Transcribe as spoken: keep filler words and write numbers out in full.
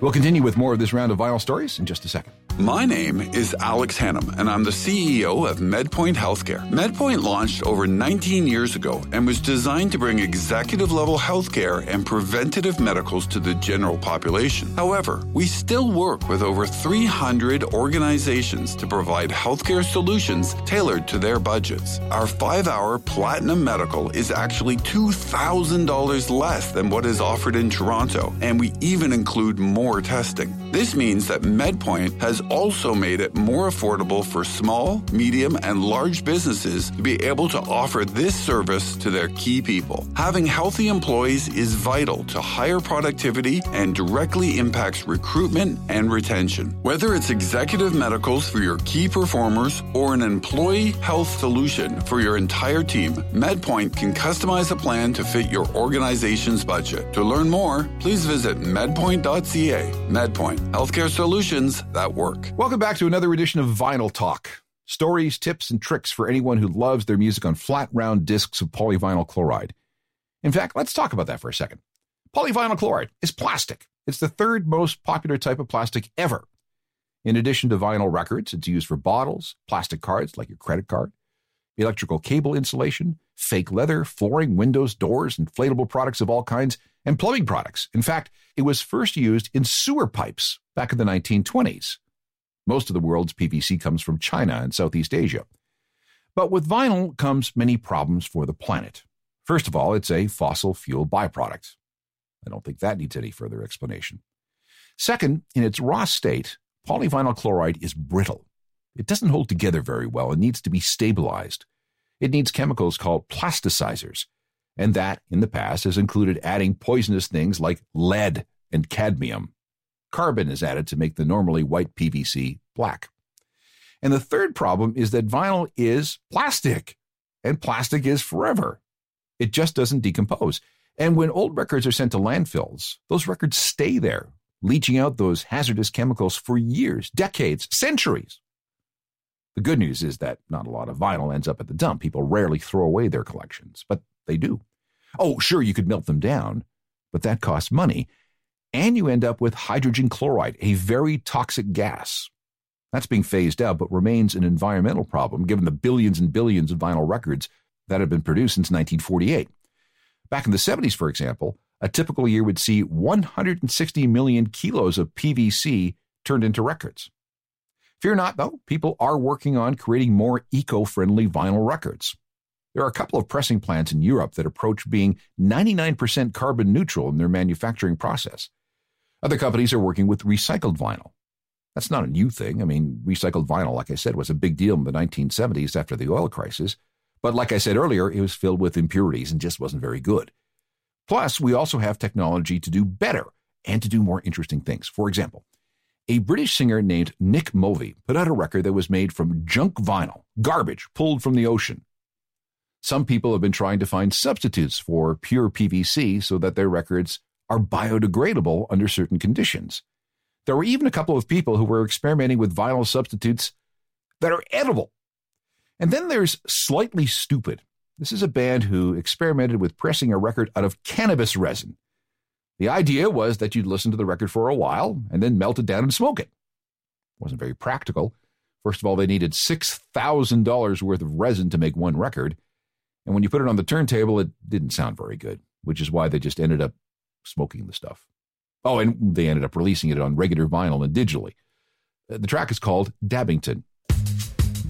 We'll continue with more of this round of vinyl stories in just a second. My name is Alex Hannum, and I'm the C E O of MedPoint Healthcare. MedPoint launched over nineteen years ago and was designed to bring executive-level healthcare and preventative medicals to the general population. However, we still work with over three hundred organizations to provide healthcare solutions tailored to their budgets. Our five-hour Platinum Medical is actually two thousand dollars less than what is offered in Toronto, and we even include more testing. This means that MedPoint has also made it more affordable for small, medium, and large businesses to be able to offer this service to their key people. Having healthy employees is vital to higher productivity and directly impacts recruitment and retention. Whether it's executive medicals for your key performers or an employee health solution for your entire team, MedPoint can customize a plan to fit your organization's budget. To learn more, please visit medpoint dot c a. MedPoint, healthcare solutions that work. Welcome back to another edition of Vinyl Talk. Stories, tips, and tricks for anyone who loves their music on flat, round discs of polyvinyl chloride. In fact, let's talk about that for a second. Polyvinyl chloride is plastic. It's the third most popular type of plastic ever. In addition to vinyl records, it's used for bottles, plastic cards like your credit card, electrical cable insulation, fake leather, flooring, windows, doors, inflatable products of all kinds, and plumbing products. In fact, it was first used in sewer pipes back in the nineteen twenties. Most of the world's P V C comes from China and Southeast Asia. But with vinyl comes many problems for the planet. First of all, it's a fossil fuel byproduct. I don't think that needs any further explanation. Second, in its raw state, polyvinyl chloride is brittle. It doesn't hold together very well and needs to be stabilized. It needs chemicals called plasticizers, and that, in the past, has included adding poisonous things like lead and cadmium. Carbon is added to make the normally white P V C black. And the third problem is that vinyl is plastic, and plastic is forever. It just doesn't decompose. And when old records are sent to landfills, those records stay there, leaching out those hazardous chemicals for years, decades, centuries. The good news is that not a lot of vinyl ends up at the dump. People rarely throw away their collections, but they do. Oh, sure, you could melt them down, but that costs money. And you end up with hydrogen chloride, a very toxic gas. That's being phased out, but remains an environmental problem given the billions and billions of vinyl records that have been produced since nineteen forty-eight. Back in the seventies, for example, a typical year would see one hundred sixty million kilos of P V C turned into records. Fear not, though, people are working on creating more eco-friendly vinyl records. There are a couple of pressing plants in Europe that approach being ninety-nine percent carbon neutral in their manufacturing process. Other companies are working with recycled vinyl. That's not a new thing. I mean, recycled vinyl, like I said, was a big deal in the nineteen seventies after the oil crisis. But like I said earlier, it was filled with impurities and just wasn't very good. Plus, we also have technology to do better and to do more interesting things. For example, a British singer named Nick Mulvey put out a record that was made from junk vinyl, garbage pulled from the ocean. Some people have been trying to find substitutes for pure P V C so that their records are biodegradable under certain conditions. There were even a couple of people who were experimenting with vinyl substitutes that are edible. And then there's Slightly Stupid. This is a band who experimented with pressing a record out of cannabis resin. The idea was that you'd listen to the record for a while and then melt it down and smoke it. It wasn't very practical. First of all, they needed six thousand dollars worth of resin to make one record. And when you put it on the turntable, it didn't sound very good, which is why they just ended up smoking the stuff. Oh, and they ended up releasing it on regular vinyl and digitally. The track is called Dabbington.